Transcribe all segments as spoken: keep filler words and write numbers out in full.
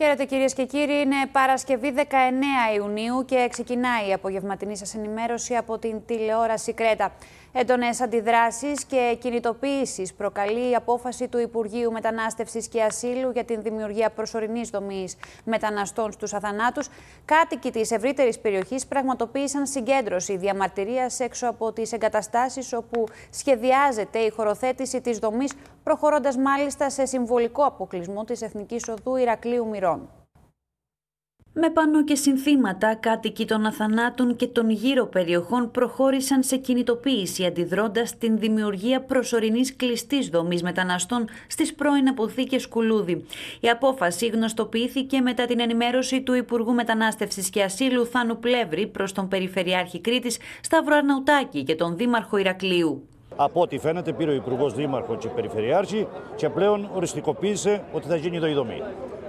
Χαίρετε κυρίες και κύριοι, είναι Παρασκευή δεκαεννέα Ιουνίου και ξεκινάει η απογευματινή σας ενημέρωση από την τηλεόραση Κρέτα. Έντονες αντιδράσεις και κινητοποιήσεις προκαλεί η απόφαση του Υπουργείου Μετανάστευσης και Ασύλου για την δημιουργία προσωρινής δομής μεταναστών στους Αθανάτους. Κάτοικοι της ευρύτερης περιοχής πραγματοποίησαν συγκέντρωση διαμαρτυρίας έξω από τις εγκαταστάσεις όπου σχεδιάζεται η χωροθέτηση της δομής, προχωρώντας μάλιστα σε συμβολικό αποκλεισμό της Εθνικής Οδού Ηρακλείου Μυρών. Με πανό και συνθήματα, κάτοικοι των Αθανάτων και των γύρω περιοχών προχώρησαν σε κινητοποίηση αντιδρώντας την δημιουργία προσωρινής κλειστής δομής μεταναστών στις πρώην αποθήκες Κουλούδη. Η απόφαση γνωστοποιήθηκε μετά την ενημέρωση του Υπουργού Μετανάστευσης και Ασύλου Θάνου Πλεύρη προς τον Περιφερειάρχη Κρήτης Σταύρο Αρναουτάκη και τον Δήμαρχο Ηρακλείου. Από ό,τι φαίνεται, πήρε ο Υπουργός, Δήμαρχο και Περιφερειάρχη και πλέον οριστικοποίησε ότι θα γίνει εδώ η δομή.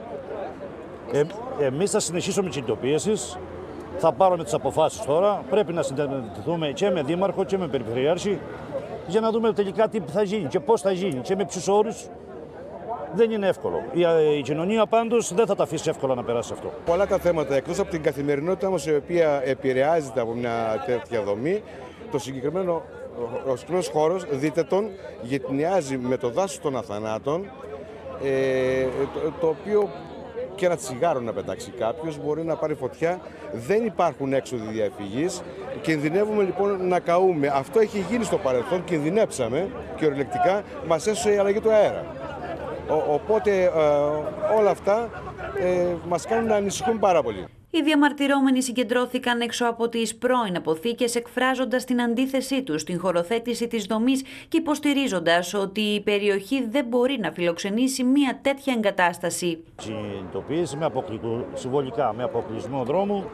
Ε, εμείς θα συνεχίσουμε κινητοποίησεις, θα πάρουμε τις αποφάσεις τώρα. Πρέπει να συναντηθούμε και με Δήμαρχο και με Περιφερειάρχη για να δούμε τελικά τι θα γίνει και πώς θα γίνει και με ποιους όρους. Δεν είναι εύκολο. Η, η κοινωνία πάντως δεν θα τα αφήσει εύκολα να περάσει αυτό. Πολλά τα θέματα εκτός από την καθημερινότητα όμως, η οποία επηρεάζεται από μια τέτοια δομή, το συγκεκριμένο, ο συγκεκριμένος χώρος, δείτε τον, γειτονιάζει με το δάσος των Αθανάτων, ε, το, το οποίο και ένα τσιγάρο να πετάξει κάποιος μπορεί να πάρει φωτιά. Δεν υπάρχουν έξοδοι διαφυγής. Κινδυνεύουμε λοιπόν να καούμε. Αυτό έχει γίνει στο παρελθόν, κινδυνέψαμε και οριλεκτικά μας έσωσε η αλλαγή του αέρα. Ο, οπότε ε, όλα αυτά ε, μας κάνουν να ανησυχούν πάρα πολύ. Οι διαμαρτυρόμενοι συγκεντρώθηκαν έξω από τις πρώην αποθήκες, εκφράζοντας την αντίθεσή τους στην χωροθέτηση της δομής και υποστηρίζοντας ότι η περιοχή δεν μπορεί να φιλοξενήσει μια τέτοια εγκατάσταση. Κινητοποίηση με αποκλεισμό, συμβολικά με αποκλεισμό δρόμου.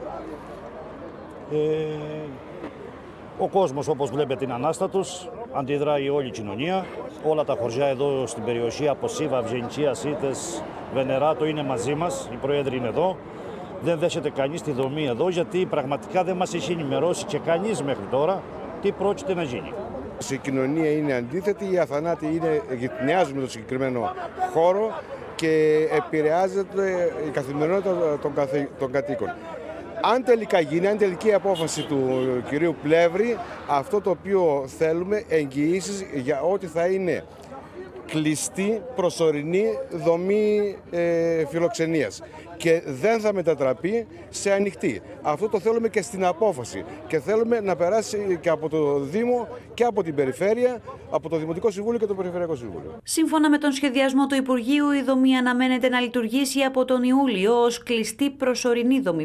Ε, ο κόσμος, όπως βλέπετε, είναι ανάστατος, αντιδράει όλη η κοινωνία. Όλα τα χωριά εδώ στην περιοχή, από Σίβα, Αυγενικία, Σίτες, Βενεράτο, είναι μαζί μας. Οι πρόεδροι είναι εδώ. Δεν δέχεται κανείς τη δομή εδώ, γιατί πραγματικά δεν μας έχει ενημερώσει και κανείς μέχρι τώρα τι πρόκειται να γίνει. Η κοινωνία είναι αντίθετη, οι Αθανάτοι είναι, γειτονιάζουν με το συγκεκριμένο χώρο και επηρεάζεται η καθημερινότητα των, καθ, των κατοίκων. Αν τελικά γίνει, αν τελική απόφαση του κυρίου Πλεύρη, αυτό το οποίο θέλουμε, εγγυήσεις για ότι θα είναι κλειστή προσωρινή δομή ε, φιλοξενίας και δεν θα μετατραπεί σε ανοιχτή. Αυτό το θέλουμε και στην απόφαση και θέλουμε να περάσει και από το Δήμο και από την Περιφέρεια, από το Δημοτικό Συμβούλιο και το Περιφερειακό Συμβούλιο. Σύμφωνα με τον σχεδιασμό του Υπουργείου, η δομή αναμένεται να λειτουργήσει από τον Ιούλιο ως κλειστή προσωρινή δομή.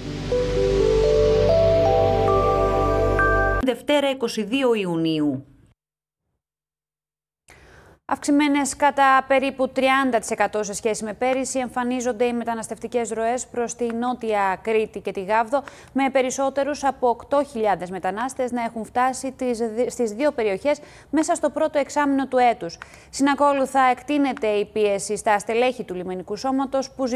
Δευτέρα είκοσι δύο Ιουνίου. Αυξημένες κατά περίπου τριάντα τοις εκατό σε σχέση με πέρυσι εμφανίζονται οι μεταναστευτικές ροές προς τη Νότια Κρήτη και τη Γάβδο, με περισσότερους από οκτώ χιλιάδες μετανάστες να έχουν φτάσει στις δύο περιοχές μέσα στο πρώτο εξάμηνο του έτους. Συνακόλουθα εκτείνεται η πίεση στα στελέχη του λιμενικού σώματος που